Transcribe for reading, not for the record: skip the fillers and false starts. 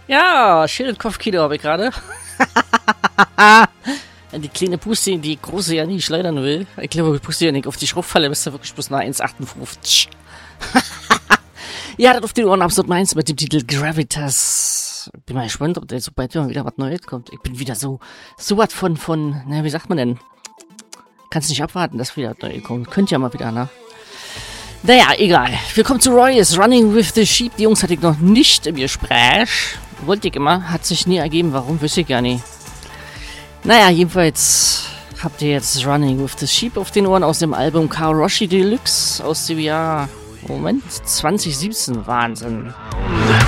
Ja, schönes Kopfkino habe ich gerade. Die kleine Puste, die große ja nie schleudern will. Ich glaube, die Puste ja nicht auf die Schraubfalle, bist du wirklich bloß nach 1,58. Ja, das auf den Ohren absolut meins mit dem Titel Gravitas. Bin mal gespannt, ob der so bald wieder was Neues kommt. Ich bin wieder so was von, na, wie sagt man denn? Kannst nicht abwarten, dass wieder neu kommt. Könnt ja mal wieder, ne? Naja, egal. Willkommen zu Roy's Running with the Sheep. Die Jungs hatte ich noch nicht im Gespräch. Wollte ich immer, hat sich nie ergeben. Warum, wüsste ich gar nicht. Naja, jedenfalls habt ihr jetzt Running with the Sheep auf den Ohren aus dem Album Karoshi Deluxe aus dem Jahr, Moment, 2017. Wahnsinn.